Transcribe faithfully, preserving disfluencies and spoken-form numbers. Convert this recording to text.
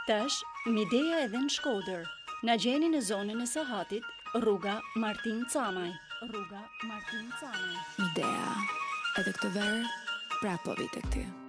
Tash, Mideja edhe në Shkodër. Na gjeni në zonën e Sahatit, rruga Martin Camaj. Rruga Martin Camaj. Midea, edhe këtë verë, prapo vite këty.